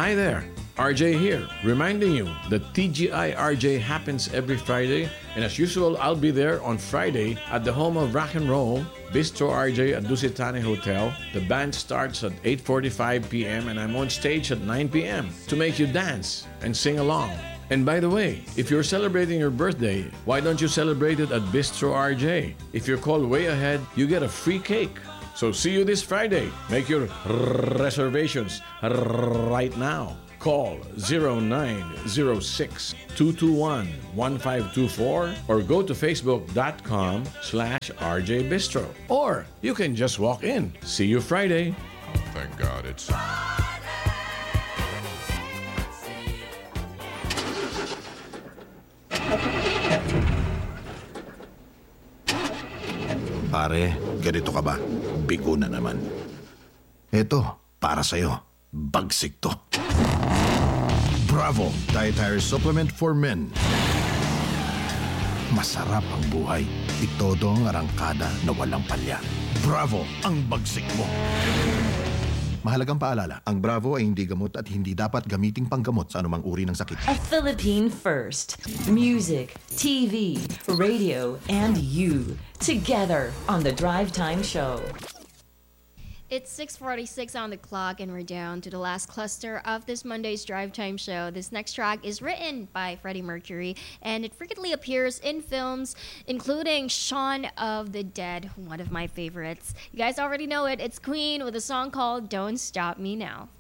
Hi there, RJ here, reminding you that TGI RJ happens every Friday, and as usual, I'll be there on Friday at the home of rock and roll, Bistro RJ at Dusitane Hotel. The band starts at 8:45 p.m. and I'm on stage at 9 p.m. to make you dance and sing along. And by the way, if you're celebrating your birthday, why don't you celebrate it at Bistro RJ? If you're called way ahead, you get a free cake. So see you this Friday. Make your reservations right now. Call 0906-221-1524 or go to facebook.com/RJBistro. Or you can just walk in. See you Friday. Thank God it's... Pare, ganito ka ba? Bigo na naman. Eto, para sa'yo. Bagsik to. Bravo! Dietary Supplement for Men. Masarap ang buhay. Itodo ang arangkada na walang palya. Bravo! Ang bagsik mo. Mahalagang paalala, ang Bravo ay hindi gamot at hindi dapat gamiting panggamot sa anumang uri ng sakit. A Philippine first. Music, TV, radio, and you. Together on The Drive Time Show. It's 6:46 on the clock, and we're down to the last cluster of this Monday's Drive Time Show. This next track is written by Freddie Mercury, and it frequently appears in films, including Shaun of the Dead, one of my favorites. You guys already know it. It's Queen with a song called Don't Stop Me Now.